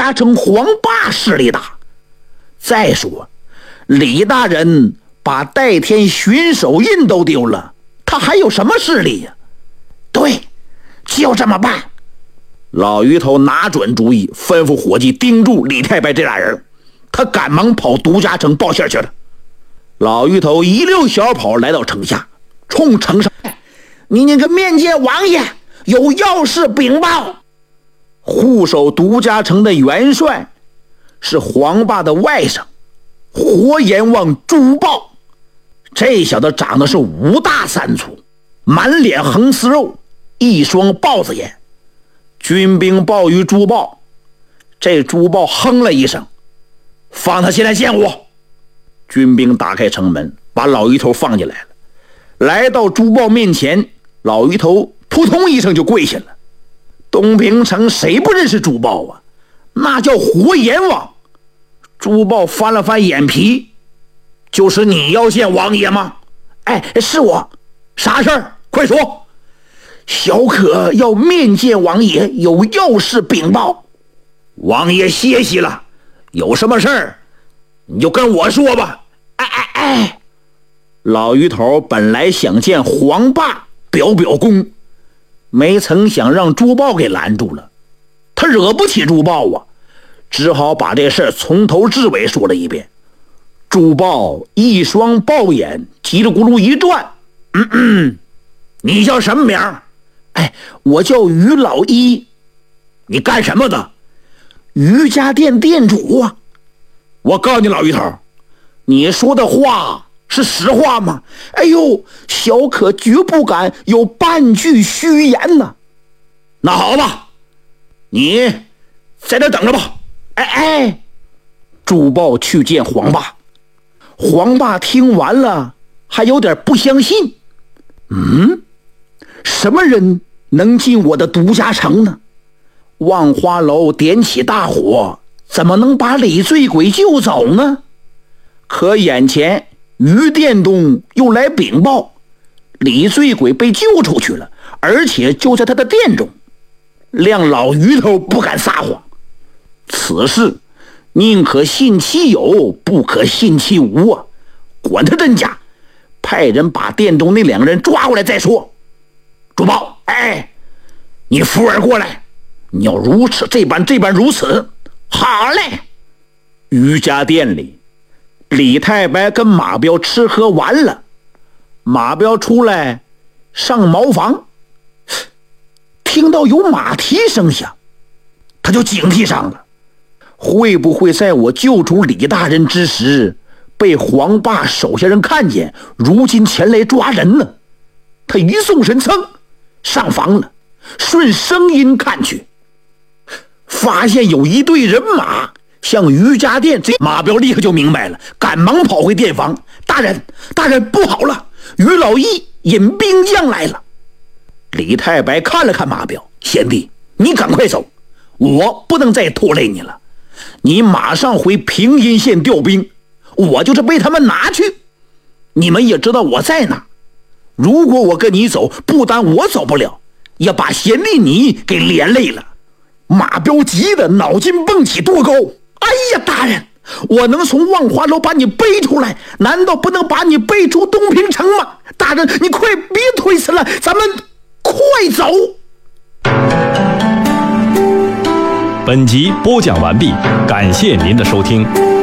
家城黄霸势力大。再说李大人把代天巡守印都丢了，他还有什么势力呀？对，就这么办。老鱼头拿准主意，吩咐伙计盯住李太白这俩人，他赶忙跑独家城报信去了。老鱼头一溜小跑来到城下，冲城上：“你个面见王爷，有要事禀报。”护守独家城的元帅是黄霸的外甥活阎王朱豹。这小子长得是5大3粗，满脸横丝肉，一双豹子眼。军兵报于朱豹，这朱豹哼了一声：“放他进来见我。”军兵打开城门，把老鱼头放进来了。来到朱豹面前，老鱼头扑通一声就跪下了。东平城谁不认识朱豹啊？那叫活阎王。朱豹翻了翻眼皮：“就是你要见王爷吗？”“哎，是我。啥事儿？快说。”“小可要面见王爷，有要事禀报。”“王爷歇息了，有什么事儿你就跟我说吧。”“哎。”老鱼头本来想见黄霸表功，没曾想让朱豹给拦住了。他惹不起朱豹啊，只好把这事从头至尾说了一遍。朱豹一双豹眼叽里咕噜一转：“你叫什么名？”“哎，我叫于老一。”“你干什么的？”“于家店店主啊。”“我告诉你，老鱼头，你说的话是实话吗？”“哎呦，小可绝不敢有半句虚言呢。”“那好吧，你在这等着吧。”“哎。”朱豹去见黄霸。黄霸听完了还有点不相信：“什么人能进我的独家城呢？万花楼点起大火，怎么能把李醉鬼救走呢？可眼前于殿东又来禀报，李醉鬼被救出去了，而且就在他的殿中。谅老鱼头不敢撒谎，此事宁可信其有，不可信其无啊！管他真假，派人把殿中那2个人抓过来再说。”“朱豹，哎，你扶儿过来，你要如此这般如此。”“好嘞。”于家店里，李太白跟马彪吃喝完了，马彪出来上茅房，听到有马蹄声响，他就警惕上了。会不会在我救出李大人之时被黄霸手下人看见，如今前来抓人呢？他一纵身噌上房了，顺声音看去，发现有一队人马向于家店。马彪立刻就明白了，赶忙跑回店房：“大人，不好了，于老一引兵将来了。”李太白看了看马彪：“贤弟，你赶快走，我不能再拖累你了。你马上回平阴县调兵，我就是被他们拿去，你们也知道我在哪。如果我跟你走，不但我走不了，也把贤弟你给连累了。”马彪急得脑筋蹦起多高：“哎呀，大人，我能从万花楼把你背出来，难道不能把你背出东平城吗？大人，你快别推辞了，咱们快走。” 本集播讲完毕，感谢您的收听。